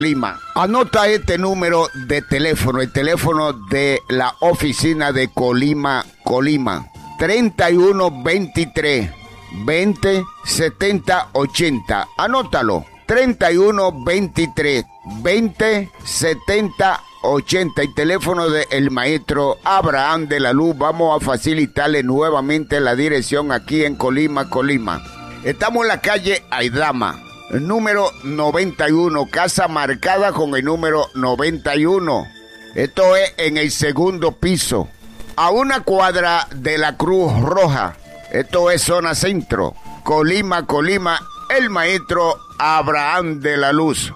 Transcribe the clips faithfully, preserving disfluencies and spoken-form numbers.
Lima. Anota este número de teléfono, el teléfono de la oficina de Colima, Colima. treinta y uno veintitrés veinte setenta ochenta. Anótalo. treinta y uno veintitrés veinte setenta ochenta. El teléfono del maestro Abraham de la Luz. Vamos a facilitarle nuevamente la dirección aquí en Colima, Colima. Estamos en la calle Aidama, número noventa y uno, casa marcada con el número noventa y uno. Esto es en el segundo piso, a una cuadra de la Cruz Roja. Esto es zona centro, Colima, Colima, el maestro Abraham de la Luz.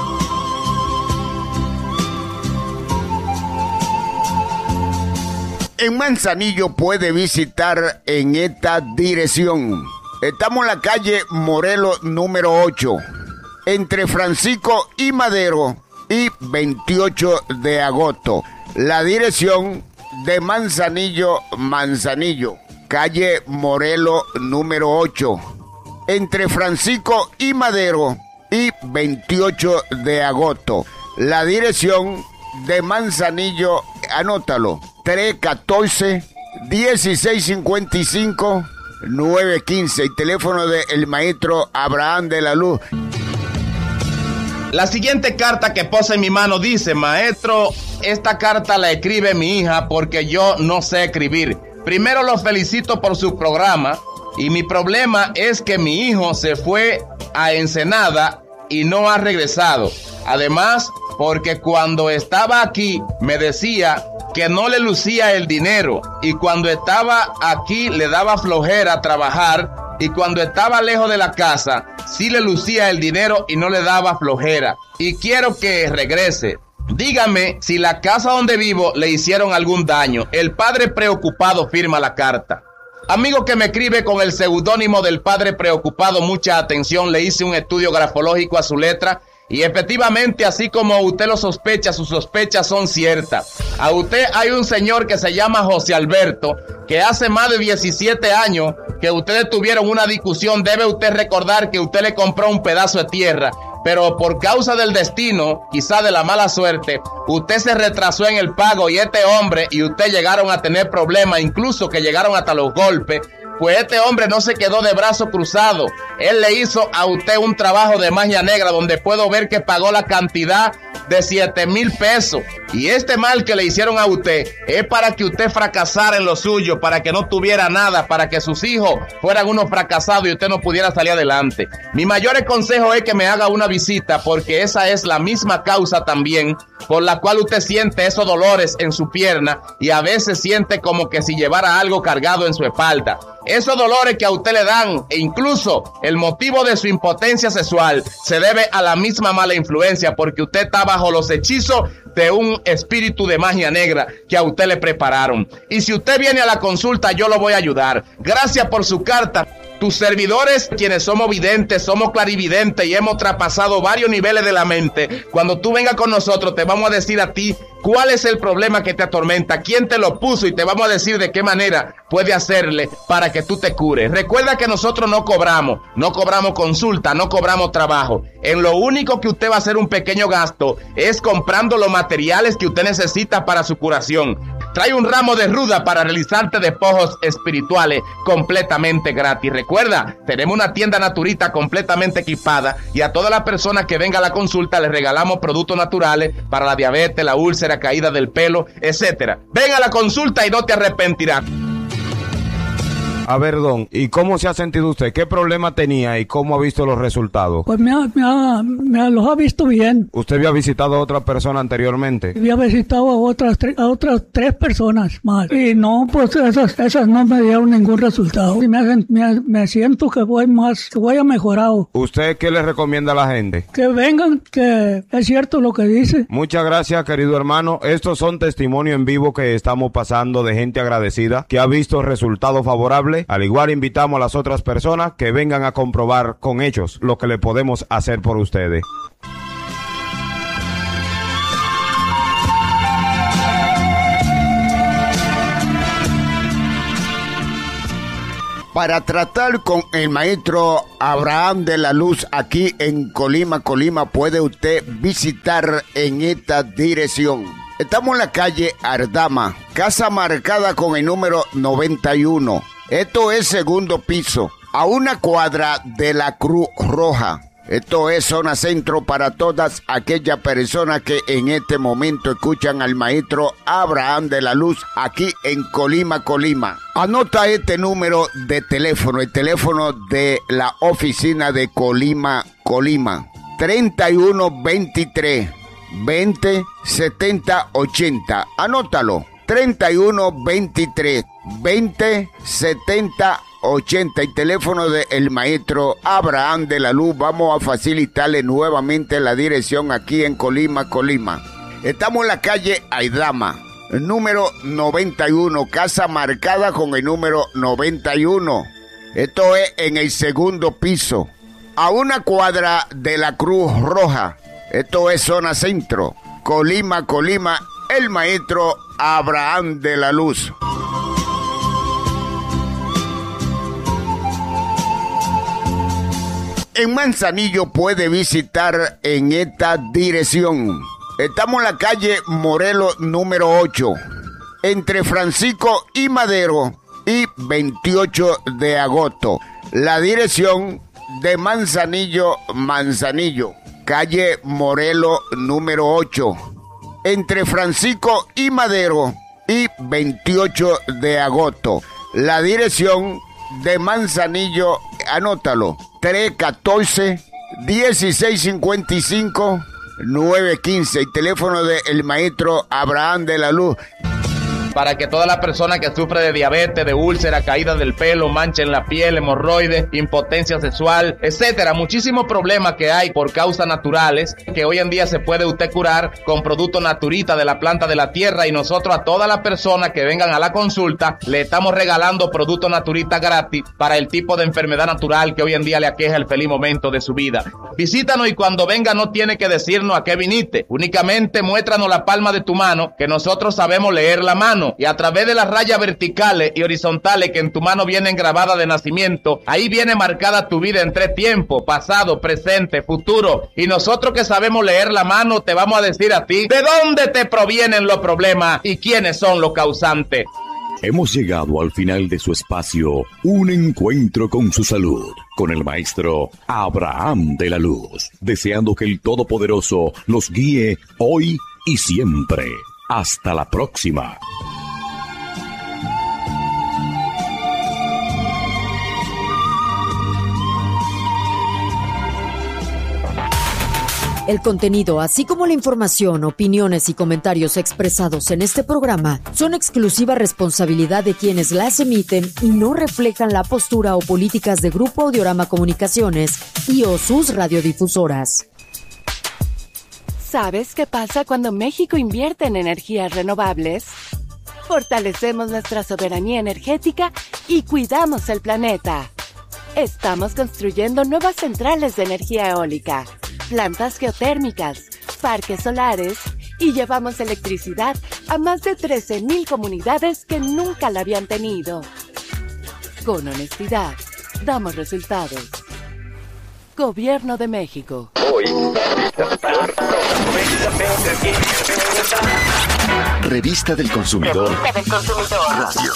En Manzanillo puede visitar en esta dirección. Estamos en la calle Morelos número ocho, entre Francisco y Madero y veintiocho de agosto. La dirección de Manzanillo, Manzanillo, calle Morelos número ocho, entre Francisco y Madero y veintiocho de agosto. La dirección de Manzanillo, anótalo, tres uno cuatro, dieciséis cincuenta y cinco, nueve quince. El teléfono del maestro Abraham de la Luz. La siguiente carta que posa en mi mano dice: maestro, esta carta la escribe mi hija porque yo no sé escribir. Primero lo felicito por su programa y mi problema es que mi hijo se fue a Ensenada y no ha regresado. Además, porque cuando estaba aquí me decía que no le lucía el dinero y cuando estaba aquí le daba flojera trabajar y cuando estaba lejos de la casa sí le lucía el dinero y no le daba flojera y quiero que regrese. Dígame si la casa donde vivo le hicieron algún daño. El padre preocupado firma la carta. Amigo que me escribe con el seudónimo del padre preocupado, mucha atención, le hice un estudio grafológico a su letra y efectivamente, así como usted lo sospecha, sus sospechas son ciertas. A usted hay un señor que se llama José Alberto, que hace más de diecisiete años que ustedes tuvieron una discusión. Debe usted recordar que usted le compró un pedazo de tierra, pero por causa del destino, quizá de la mala suerte, usted se retrasó en el pago y este hombre y usted llegaron a tener problemas, incluso que llegaron hasta los golpes. Pues este hombre no se quedó de brazo cruzado. Él le hizo a usted un trabajo de magia negra donde puedo ver que pagó la cantidad de siete mil pesos. Y este mal que le hicieron a usted es para que usted fracasara en lo suyo, para que no tuviera nada, para que sus hijos fueran unos fracasados y usted no pudiera salir adelante. Mi mayor consejo es que me haga una visita porque esa es la misma causa también por la cual usted siente esos dolores en su pierna y a veces siente como que si llevara algo cargado en su espalda. Esos dolores que a usted le dan e incluso el motivo de su impotencia sexual se debe a la misma mala influencia porque usted está bajo los hechizos de un espíritu de magia negra que a usted le prepararon. Y si usted viene a la consulta, yo lo voy a ayudar. Gracias por su carta. Tus servidores, quienes somos videntes, somos clarividentes y hemos traspasado varios niveles de la mente. Cuando tú vengas con nosotros, te vamos a decir a ti cuál es el problema que te atormenta, quién te lo puso y te vamos a decir de qué manera puede hacerle para que tú te cures. Recuerda que nosotros no cobramos, no cobramos consulta, no cobramos trabajo. En lo único que usted va a hacer un pequeño gasto es comprando los materiales que usted necesita para su curación. Trae un ramo de ruda para realizarte despojos espirituales completamente gratis. Recuerda, tenemos una tienda naturita completamente equipada y a todas las personas que vengan a la consulta les regalamos productos naturales para la diabetes, la úlcera, caída del pelo, etcétera. Ven a la consulta y no te arrepentirás. A ver, don, ¿y cómo se ha sentido usted? ¿Qué problema tenía y cómo ha visto los resultados? Pues me, ha, me, ha, me los ha visto bien. ¿Usted había visitado a otra persona anteriormente? Había visitado a otras, a otras tres personas más. Y no, pues esas, esas no me dieron ningún resultado. Y me, me, me siento que voy más, que voy a mejorado. ¿Usted qué le recomienda a la gente? Que vengan, que es cierto lo que dice. Muchas gracias, querido hermano. Estos son testimonios en vivo que estamos pasando de gente agradecida que ha visto resultados favorables. Al igual invitamos a las otras personas que vengan a comprobar con hechos lo que le podemos hacer por ustedes. para tratar con el maestro Abraham de la Luz aquí en Colima, Colima, puede usted visitar en esta dirección. Estamos en la calle Ardama, casa marcada con el número noventa y uno. Esto es segundo piso, a una cuadra de la Cruz Roja. Esto es zona centro para todas aquellas personas que en este momento escuchan al maestro Abraham de la Luz aquí en Colima, Colima. Anota este número de teléfono, el teléfono de la oficina de Colima, Colima. treinta y uno veintitrés, veinte, setenta, ochenta. Anótalo. treinta y uno veintitrés, veinte, setenta, ochenta. Y teléfono del maestro Abraham de la Luz. Vamos a facilitarle nuevamente la dirección aquí en Colima, Colima. Estamos en la calle Aidama, número noventa y uno, casa marcada con el número noventa y uno. Esto es en el segundo piso, a una cuadra de la Cruz Roja. Esto es zona centro, Colima, Colima, el maestro Abraham de la Luz. En Manzanillo puede visitar en esta dirección. Estamos en la calle Morelos número ocho, entre Francisco y Madero y veintiocho de agosto. La dirección de Manzanillo, Manzanillo, calle Morelos número ocho, entre Francisco y Madero y veintiocho de agosto. La dirección de Manzanillo, anótalo, tres catorce, dieciséis cincuenta y cinco, nueve quince. El teléfono del maestro Abraham de la Luz. Para que toda la persona que sufre de diabetes, de úlcera, caída del pelo, mancha en la piel, hemorroides, impotencia sexual, etcétera, muchísimos problemas que hay por causas naturales, que hoy en día se puede usted curar con productos Naturita de la planta de la tierra, y nosotros a todas las personas que vengan a la consulta le estamos regalando productos Naturita gratis para el tipo de enfermedad natural que hoy en día le aqueja el feliz momento de su vida. Visítanos y cuando venga no tiene que decirnos a qué viniste, únicamente muéstranos la palma de tu mano, que nosotros sabemos leer la mano. Y a través de las rayas verticales y horizontales que en tu mano vienen grabadas de nacimiento, ahí viene marcada tu vida en tres tiempos: pasado, presente, futuro. Y nosotros que sabemos leer la mano te vamos a decir a ti de dónde te provienen los problemas y quiénes son los causantes. Hemos llegado al final de su espacio, Un Encuentro con su Salud, con el maestro Abraham de la Luz, deseando que el Todopoderoso los guíe hoy y siempre. Hasta la próxima. El contenido, así como la información, opiniones y comentarios expresados en este programa son exclusiva responsabilidad de quienes las emiten y no reflejan la postura o políticas de Grupo Audiorama Comunicaciones y o sus radiodifusoras. ¿Sabes qué pasa cuando México invierte en energías renovables? Fortalecemos nuestra soberanía energética y cuidamos el planeta. Estamos construyendo nuevas centrales de energía eólica, plantas geotérmicas, parques solares y llevamos electricidad a más de trece mil comunidades que nunca la habían tenido. Con honestidad, damos resultados. Gobierno de México. Revista del Consumidor. Revista del Consumidor. Radio.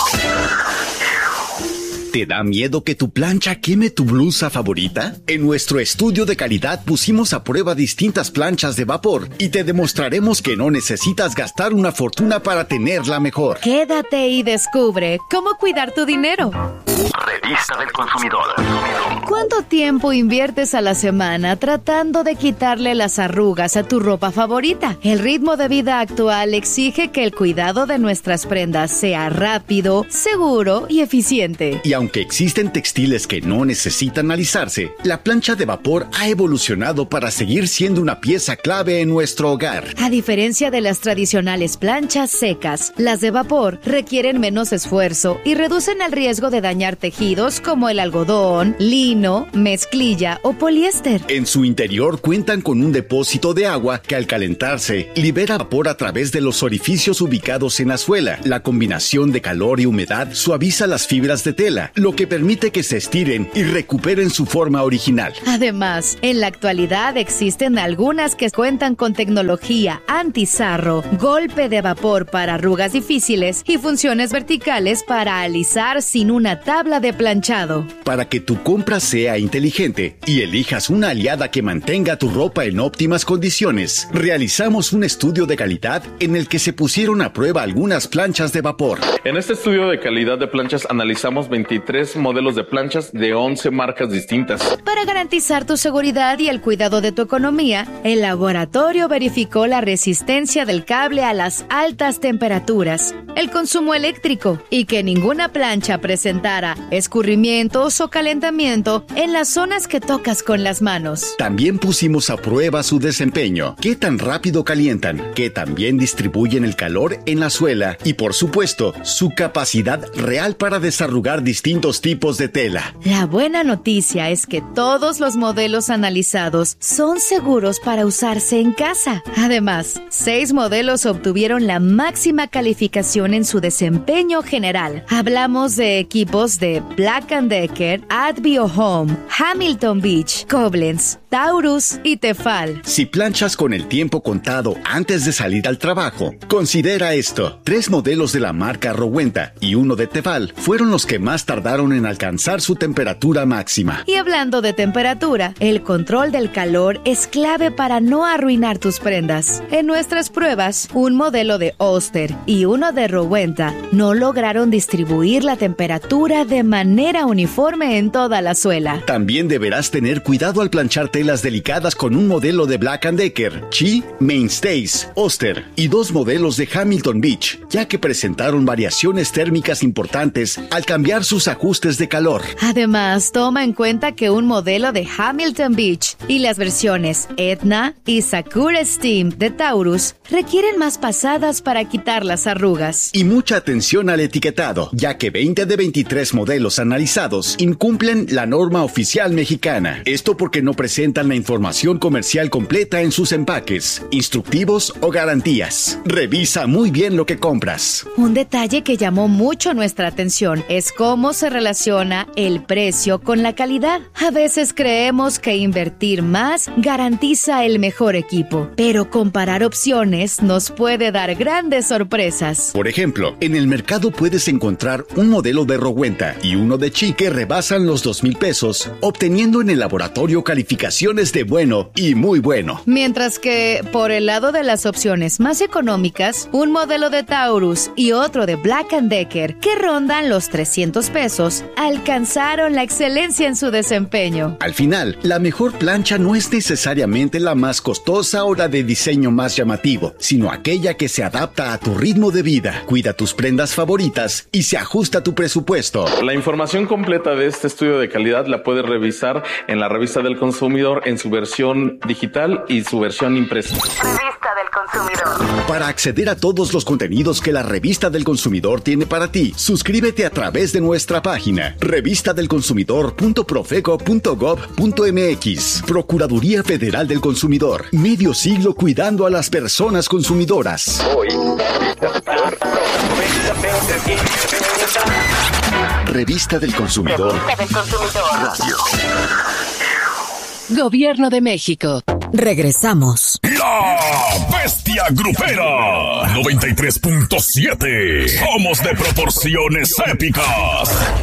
¿Te da miedo que tu plancha queme tu blusa favorita? En nuestro estudio de calidad pusimos a prueba distintas planchas de vapor y te demostraremos que no necesitas gastar una fortuna para tenerla mejor. Quédate y descubre cómo cuidar tu dinero. Revista del Consumidor. ¿Cuánto tiempo inviertes a la semana tratando de quitarle las arrugas a tu ropa favorita? El ritmo de vida actual exige que el cuidado de nuestras prendas sea rápido, seguro y eficiente. Y aunque existen textiles que no necesitan alisarse, la plancha de vapor ha evolucionado para seguir siendo una pieza clave en nuestro hogar. A diferencia de las tradicionales planchas secas, las de vapor requieren menos esfuerzo y reducen el riesgo de dañar tejidos como el algodón, lino, mezclilla o poliéster. En su interior cuentan con un depósito de agua que al calentarse libera vapor a través de los orificios ubicados en la suela. La combinación de calor y humedad suaviza las fibras de tela máxima, lo que permite que se estiren y recuperen su forma original. Además, en la actualidad existen algunas que cuentan con tecnología anti-sarro, golpe de vapor para arrugas difíciles y funciones verticales para alisar sin una tabla de planchado. Para que tu compra sea inteligente y elijas una aliada que mantenga tu ropa en óptimas condiciones, realizamos un estudio de calidad en el que se pusieron a prueba algunas planchas de vapor. En este estudio de calidad de planchas analizamos veintitrés modelos de planchas de once marcas distintas. Para garantizar tu seguridad y el cuidado de tu economía, el laboratorio verificó la resistencia del cable a las altas temperaturas, el consumo eléctrico y que ninguna plancha presentara escurrimientos o calentamiento en las zonas que tocas con las manos. También pusimos a prueba su desempeño, qué tan rápido calientan, qué tan bien distribuyen el calor en la suela y, por supuesto, su capacidad real para desarrugar distintos tipos de tela. La buena noticia es que todos los modelos analizados son seguros para usarse en casa. Además, seis modelos obtuvieron la máxima calificación en su desempeño general. Hablamos de equipos de Black and Decker, Advio Home, Hamilton Beach, Koblenz, Taurus y Tefal. Si planchas con el tiempo contado antes de salir al trabajo, considera esto. Tres modelos de la marca Rowenta y uno de Tefal fueron los que más tardaron en alcanzar su temperatura máxima. Y hablando de temperatura, el control del calor es clave para no arruinar tus prendas. En nuestras pruebas, un modelo de Oster y uno de Rowenta no lograron distribuir la temperatura de manera uniforme en toda la suela. También deberás tener cuidado al planchar telas delicadas con un modelo de Black and Decker, Chi, Mainstays, Oster y dos modelos de Hamilton Beach, ya que presentaron variaciones térmicas importantes al cambiar sus ajustes de calor. Además, toma en cuenta que un modelo de Hamilton Beach y las versiones Etna y Sakura Steam de Taurus requieren más pasadas para quitar las arrugas. Y mucha atención al etiquetado, ya que veinte de veintitrés modelos analizados incumplen la norma oficial mexicana. Esto porque no presentan la información comercial completa en sus empaques, instructivos o garantías. Revisa muy bien lo que compras. Un detalle que llamó mucho nuestra atención es cómo se relaciona el precio con la calidad. A veces creemos que invertir más garantiza el mejor equipo, pero comparar opciones nos puede dar grandes sorpresas. Por ejemplo, en el mercado puedes encontrar un modelo de Rowenta y uno de Chi que rebasan los dos mil pesos, obteniendo en el laboratorio calificaciones de bueno y muy bueno. Mientras que, por el lado de las opciones más económicas, un modelo de Taurus y otro de Black and Decker, que rondan los trescientos pesos, alcanzaron la excelencia en su desempeño. Al final, la mejor plancha no es necesariamente la más costosa o la de diseño más llamativo, sino aquella que se adapta a tu ritmo de vida, cuida tus prendas favoritas y se ajusta a tu presupuesto. La información completa de este estudio de calidad la puedes revisar en la Revista del Consumidor en su versión digital y su versión impresa. Revista del Consumidor. Para acceder a todos los contenidos que la Revista del Consumidor tiene para ti, suscríbete a través de nuestra página revista del consumidor punto profeco punto gob punto mx. Procuraduría Federal del Consumidor. Medio siglo cuidando a las personas consumidoras. Hoy, Revista del Consumidor. Revista del Consumidor. Radio. Gobierno de México. Regresamos. La Bestia Grupera noventa y tres punto siete. Somos de proporciones épicas.